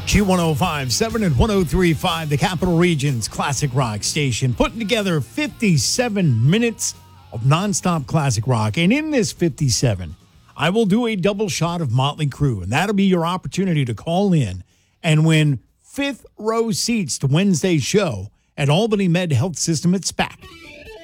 Q1057 and 1035, the Capital Region's classic rock station, putting together 57 minutes of nonstop classic rock. And in this 57, I will do a double shot of Motley Crue, and that'll be your opportunity to call in and win fifth row seats to Wednesday's show at Albany Med Health System at SPAC.